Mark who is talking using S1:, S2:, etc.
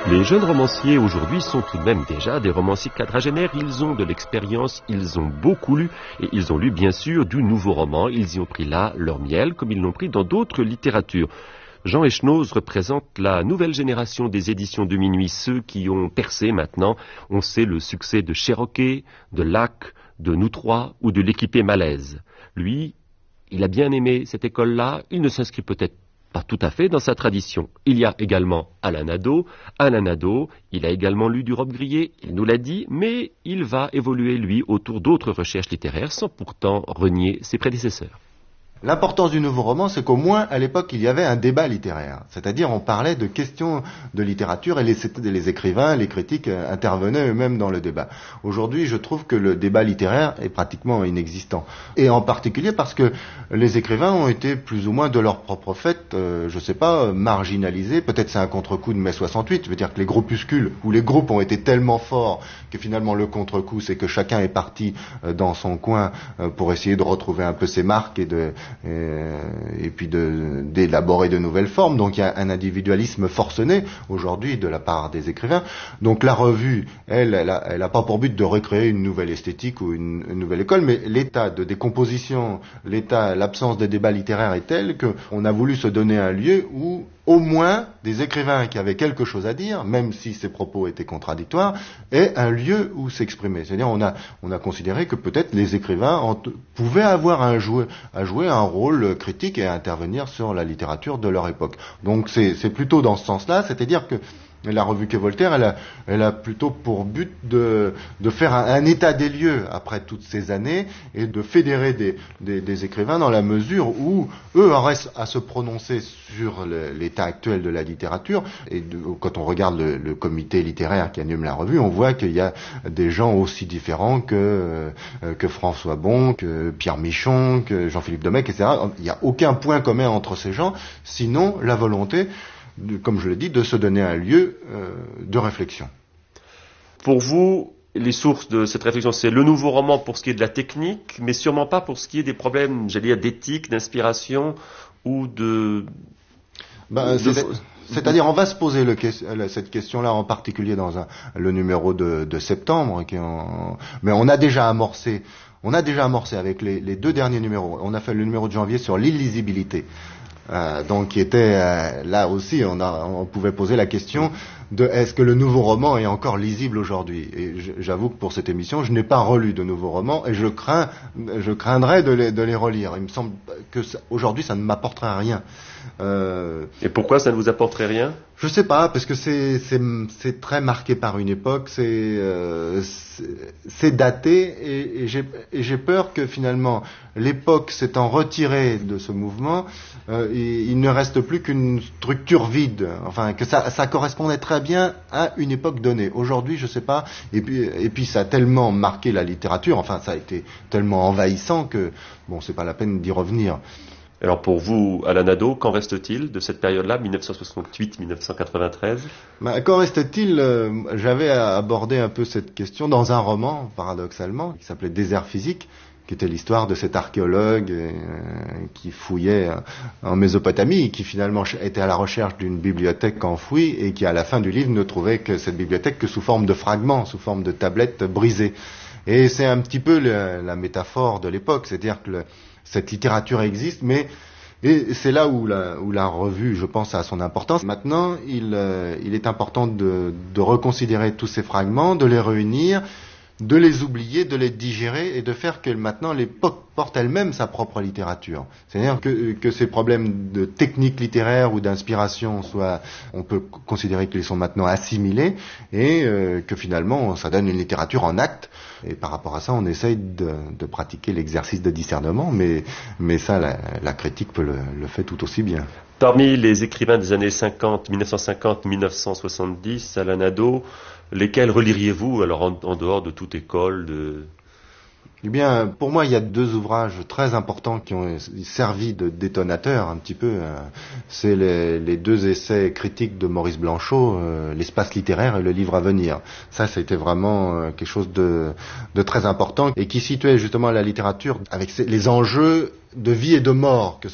S1: Les jeunes romanciers aujourd'hui sont tout de même déjà des romanciers quadragénaires. Ils ont de l'expérience, ils ont beaucoup lu et ils ont lu bien sûr du nouveau roman. Ils y ont pris là leur miel comme ils l'ont pris dans d'autres littératures. Jean Echenoz représente la nouvelle génération des éditions de minuit, ceux qui ont percé maintenant. On sait le succès de Cherokee, de Lac, de Nous trois ou de l'équipé Malaise. Lui, il a bien aimé cette école-là. Il ne s'inscrit peut-être pas tout à fait dans sa tradition. Il y a également Alain Nadeau. Alain Nadeau, il a également lu du Robbe-Grillet, il nous l'a dit, mais il va évoluer, lui, autour d'autres recherches littéraires sans pourtant renier ses prédécesseurs.
S2: L'importance du nouveau roman, c'est qu'au moins, à l'époque, il y avait un débat littéraire. C'est-à-dire, on parlait de questions de littérature et les écrivains, les critiques intervenaient eux-mêmes dans le débat. Aujourd'hui, je trouve que le débat littéraire est pratiquement inexistant. Et en particulier parce que les écrivains ont été plus ou moins de leur propre fait, je sais pas, marginalisés. Peut-être c'est un contre-coup de mai 68. Je veux dire que les groupuscules ou les groupes ont été tellement forts que finalement le contre-coup, c'est que chacun est parti dans son coin pour essayer de retrouver un peu ses marques et puis d'élaborer de nouvelles formes. Donc il y a un individualisme forcené aujourd'hui de la part des écrivains. Donc la revue, elle a pas pour but de recréer une nouvelle esthétique ou une nouvelle école, mais l'état de décomposition, l'absence de débat littéraire est tel qu'on a voulu se donner un lieu où au moins des écrivains qui avaient quelque chose à dire, même si ces propos étaient contradictoires, aient un lieu où s'exprimer. C'est-à-dire on a considéré que peut-être les écrivains pouvaient avoir à jouer un rôle critique et à intervenir sur la littérature de leur époque. Donc c'est plutôt dans ce sens-là, c'est-à-dire que la revue Quai Voltaire, elle a plutôt pour but de faire un état des lieux après toutes ces années et de fédérer des écrivains dans la mesure où eux auraient à se prononcer sur l'état actuel de la littérature. Et quand on regarde le comité littéraire qui anime la revue, on voit qu'il y a des gens aussi différents que François Bon, que Pierre Michon, que Jean-Philippe Domecq, etc. Il n'y a aucun point commun entre ces gens, sinon la volonté, comme je l'ai dit, de se donner un lieu de réflexion.
S1: Pour vous, les sources de cette réflexion, c'est le nouveau roman pour ce qui est de la technique, mais sûrement pas pour ce qui est des problèmes, j'allais dire, d'éthique, d'inspiration ou de...
S2: C'est-à-dire, on va se poser cette question-là en particulier dans le numéro de septembre, mais on a déjà amorcé avec les deux derniers numéros. On a fait le numéro de janvier sur l'illisibilité. Donc qui était là aussi, on pouvait poser la question de est-ce que le nouveau roman est encore lisible aujourd'hui. Et j'avoue que pour cette émission, je n'ai pas relu de nouveaux romans et je craindrais de les relire. Il me semble que aujourd'hui, ça ne m'apporterait rien.
S1: Et pourquoi ça ne vous apporterait rien ?
S2: Je sais pas, parce que c'est très marqué par une époque, c'est daté et j'ai peur que finalement l'époque s'étant retirée de ce mouvement, il ne reste plus qu'une structure vide. Enfin, que ça correspondait très bien à une époque donnée. Aujourd'hui, je sais pas. Et puis ça a tellement marqué la littérature. Enfin, ça a été tellement envahissant que bon, c'est pas la peine d'y revenir.
S1: Alors pour vous, Alain Nadeau, qu'en reste-t-il de cette période-là, 1968-1993 ?
S2: Qu'en reste-t-il ? J'avais abordé un peu cette question dans un roman, paradoxalement, qui s'appelait Désert physique, qui était l'histoire de cet archéologue qui fouillait en Mésopotamie et qui finalement était à la recherche d'une bibliothèque enfouie et qui à la fin du livre ne trouvait que cette bibliothèque que sous forme de fragments, sous forme de tablettes brisées. Et c'est un petit peu la métaphore de l'époque, c'est-à-dire que cette littérature existe, et c'est là où la revue, je pense, a son importance. Maintenant, il est important de reconsidérer tous ces fragments, de les réunir, de les oublier, de les digérer et de faire que maintenant l'époque porte elle-même sa propre littérature. C'est-à-dire que ces problèmes de technique littéraire ou d'inspiration on peut considérer qu'ils sont maintenant assimilés et que finalement ça donne une littérature en acte. Et par rapport à ça, on essaye de pratiquer l'exercice de discernement, mais ça, la critique le fait tout aussi bien.
S1: Parmi les écrivains des années 1950-1970, Alain Nadeau, lesquels reliriez-vous, alors en dehors de toute école
S2: Eh bien, pour moi, il y a deux ouvrages très importants qui ont servi de détonateurs un petit peu. C'est les deux essais critiques de Maurice Blanchot, L'espace littéraire et Le livre à venir. Ça a été vraiment quelque chose de très important et qui situait justement la littérature avec les enjeux de vie et de mort que